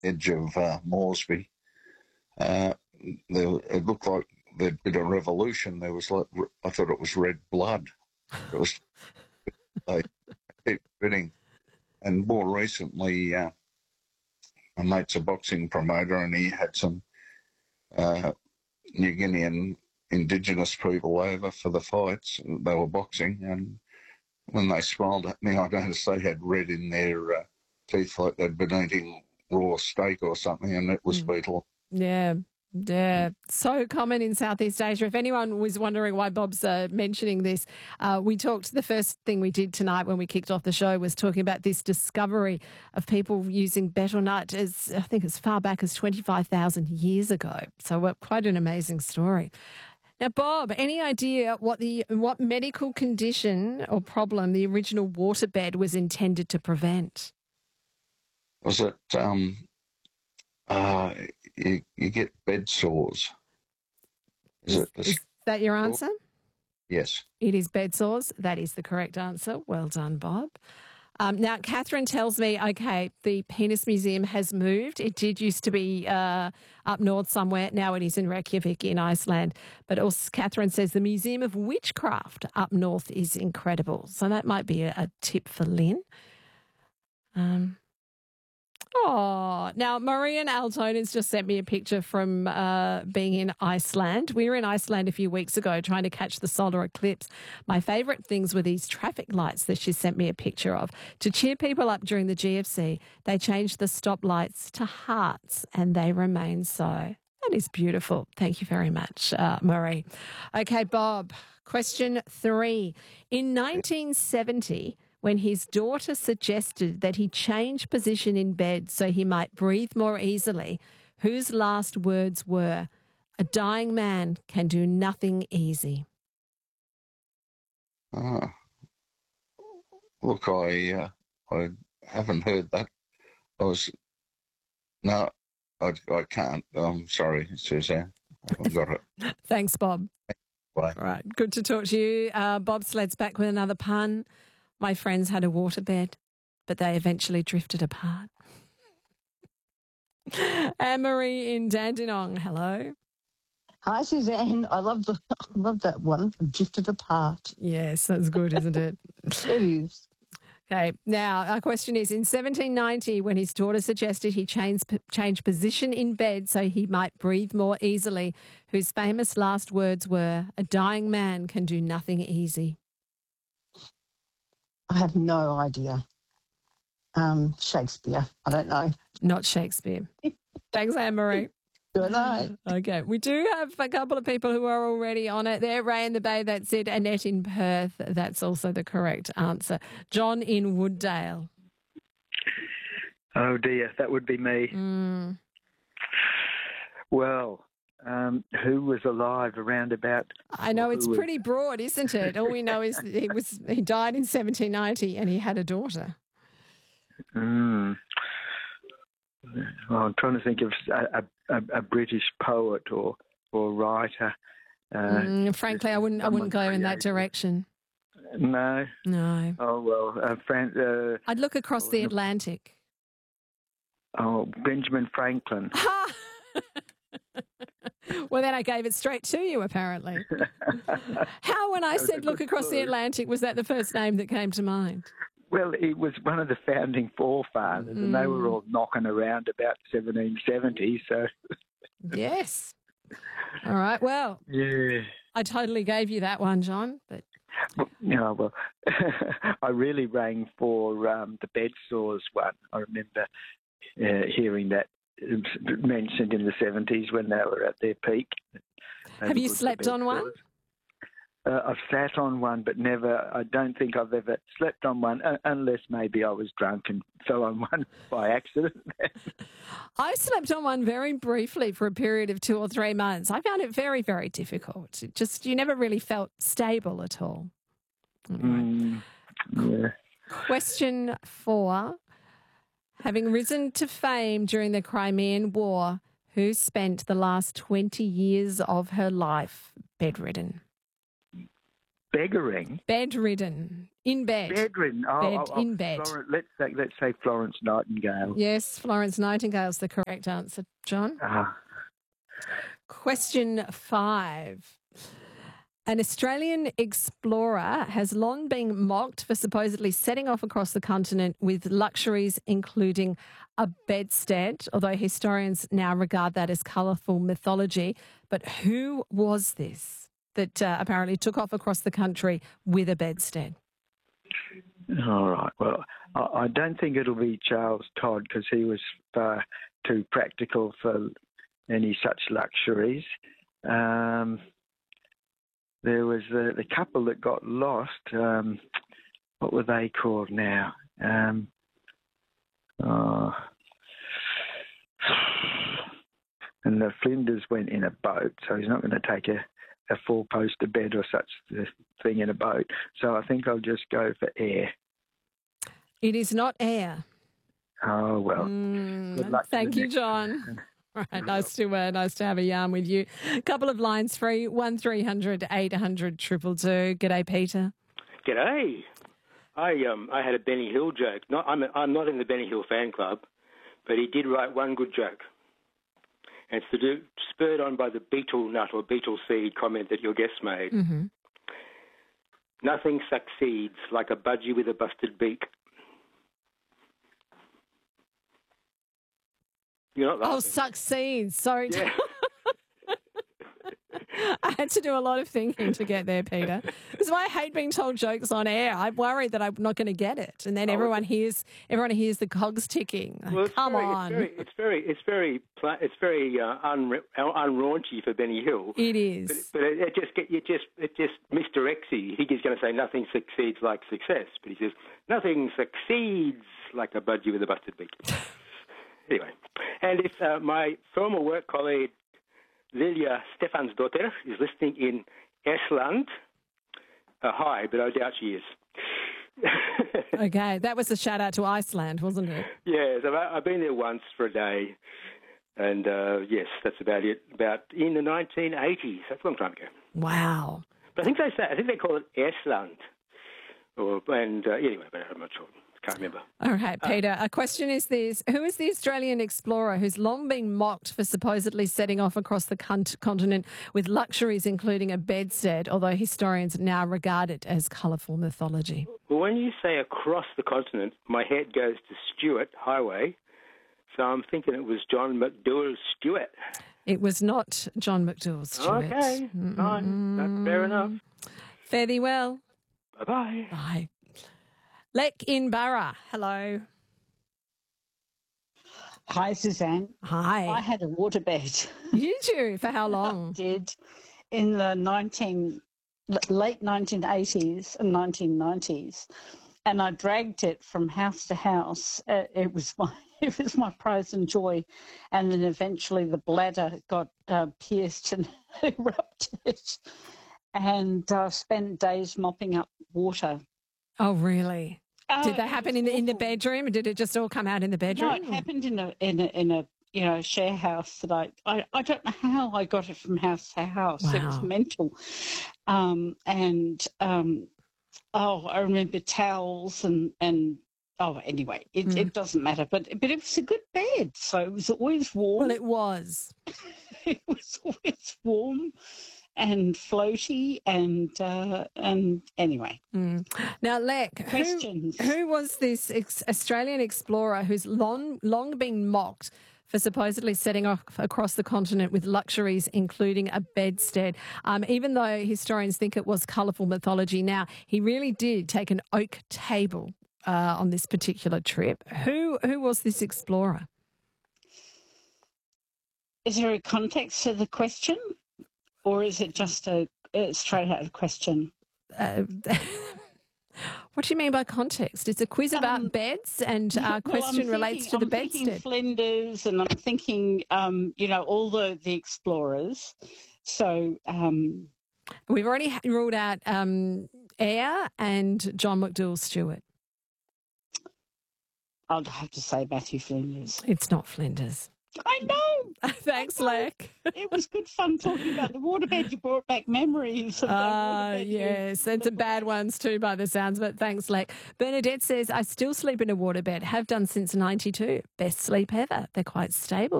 edge of Moresby. It looked like there'd been a revolution. There was I thought it was red blood. It was they keep winning. And more recently, my mate's a boxing promoter, and he had some New Guinean Indigenous people over for the fights. They were boxing, and when they smiled at me, I noticed they had red in their teeth, like they'd been eating raw steak or something, and it was beetle. Yeah. Yeah, so common in Southeast Asia. If anyone was wondering why Bob's mentioning this, we talked, the first thing we did tonight when we kicked off the show was talking about this discovery of people using betel nut as, I think, as far back as 25,000 years ago. So quite an amazing story. Now, Bob, any idea what medical condition or problem the original waterbed was intended to prevent? Was it... you get bed sores. Is that your answer? Yes. It is bed sores. That is the correct answer. Well done, Bob. Now, Catherine tells me, okay, the Penis Museum has moved. It did used to be up north somewhere. Now it is in Reykjavik in Iceland. But also Catherine says the Museum of Witchcraft up north is incredible. So that might be a tip for Lynn. Now Marian Altonen's just sent me a picture from being in Iceland. We were in Iceland a few weeks ago trying to catch the solar eclipse. My favourite things were these traffic lights that she sent me a picture of. To cheer people up during the GFC, they changed the stoplights to hearts, and they remain so. That is beautiful. Thank you very much, Marie. Okay, Bob, question 3. In 1970... when his daughter suggested that he change position in bed so he might breathe more easily, whose last words were, "A dying man can do nothing easy"? Look, I haven't heard that. I can't. I'm sorry, Suzanne. I haven't got it. Thanks, Bob. Bye. All right, good to talk to you. Bob Sled's back with another pun. My friends had a waterbed, but they eventually drifted apart. Anne-Marie in Dandenong, hello. Hi, Suzanne. I love that one, drifted apart. Yes, that's good, isn't it? It is. Okay, now our question is, in 1790, when his daughter suggested he change position in bed so he might breathe more easily, whose famous last words were, "A dying man can do nothing easy"? I have no idea. Shakespeare. I don't know. Not Shakespeare. Thanks, Anne-Marie. Good night. Okay, we do have a couple of people who are already on it there. Ray in the Bay, that's it. Annette in Perth, that's also the correct answer. John in Wooddale. Oh, dear, that would be me. Well, who was alive around about... I know, it's pretty broad, isn't it? All we know is he died in 1790 and he had a daughter. Well, I'm trying to think of a British poet or writer. Frankly, I wouldn't go in that direction. No. Oh well, I'd look across the Atlantic. Oh, Benjamin Franklin. Well, then I gave it straight to you, apparently. How, when I said look across the Atlantic, was that the first name that came to mind? Well, he was one of the founding forefathers, and they were all knocking around about 1770, so... Yes. All right, well, yeah, I totally gave you that one, John, but... Well, I really rang for the bed sores one. I remember hearing that mentioned in the 70s when they were at their peak. Have you slept on one? I've sat on one, but I don't think I've ever slept on one, unless maybe I was drunk and fell on one by accident. I slept on one very briefly for a period of 2 or 3 months. I found it very, very difficult. You never really felt stable at all. Yeah. Question 4. Having risen to fame during the Crimean War, who spent the last 20 years of her life bedridden? Beggaring. Bedridden. In bed. Bedridden. In bed. Let's say Florence Nightingale. Yes, Florence Nightingale's the correct answer, John. Question 5. An Australian explorer has long been mocked for supposedly setting off across the continent with luxuries including a bedstead, although historians now regard that as colourful mythology. But who was this that apparently took off across the country with a bedstead? All right. Well, I don't think it'll be Charles Todd because he was far too practical for any such luxuries. There was the couple that got lost. What were they called now? And the Flinders went in a boat, so he's not going to take a four-poster bed or such thing in a boat. So I think I'll just go for air. It is not air. Oh, well. Good luck. Thank you, John. All right, nice to have a yarn with you. A couple of lines free, 1300 800 222. G'day, Peter. G'day. I had a Benny Hill joke. I'm not in the Benny Hill fan club, but he did write one good joke. And it's spurred on by the beetle nut or beetle seed comment that your guest made. Mm-hmm. Nothing succeeds like a budgie with a busted beak. You're not laughing. Oh, succeeds. Sorry. Yeah. I had to do a lot of thinking to get there, Peter. That's why I hate being told jokes on air. I'm worried that I'm not going to get it, and then everyone hears the cogs ticking. Well, Come on, it's very unraunchy for Benny Hill. it is. But it just misdirects you. He's going to say nothing succeeds like success, but he says nothing succeeds like a budgie with a busted beak. Anyway, and if my former work colleague Lilia Stefansdottir is listening in Estland, hi, but I doubt she is. Okay, that was a shout out to Iceland, wasn't it? Yes, I've been there once for a day, and yes, that's about it. About in the 1980s, that's a long time ago. Wow. But I think they call it Estland, anyway, but I'm not sure. Can't remember. All right, Peter. A question is this. Who is the Australian explorer who's long been mocked for supposedly setting off across the continent with luxuries including a bedstead, although historians now regard it as colourful mythology? Well, when you say across the continent, my head goes to Stewart Highway, so I'm thinking it was John McDowell Stewart. It was not John McDowell Stewart. Okay, fine. That's fair enough. Fare thee well. Bye-bye. Bye. Lek in Barra. Hello. Hi, Suzanne. Hi. I had a waterbed. Did you? For how I long? did in the late 1980s and 1990s, and I dragged it from house to house. It was my pride and joy, and then eventually the bladder got pierced and erupted, and spent days mopping up water. Oh, really? Did that it happen was in the awful. bedroom? Did it just all come out in the bedroom? No, it happened in a share house that I don't know how I got it from house to house. It was Wow. mental. I remember towels and anyway, it doesn't matter. But it was a good bed, so it was always warm. Well, it was. It was always warm and floaty and anyway. Now, Lek, Questions. who was this Australian explorer who's long been mocked for supposedly setting off across the continent with luxuries, including a bedstead? Even though historians think it was colourful mythology, now he really did take an oak table on this particular trip. Who was this explorer? Is there a context to the question? Or is it just a straight out question? What do you mean by context? It's a quiz about beds, and our question relates to the I'm thinking bedstead. Flinders, and I'm thinking, all the explorers. So, We've already ruled out Eyre and John McDowell Stewart. I'd have to say Matthew Flinders. It's not Flinders. I know. Thanks, Lek. It was good fun talking about the waterbed. You brought back memories of the waterbed. Yes, and some bad ones too by the sounds of it. Thanks, Lek. Bernadette says, I still sleep in a waterbed, have done since 92. Best sleep ever. They're quite stable.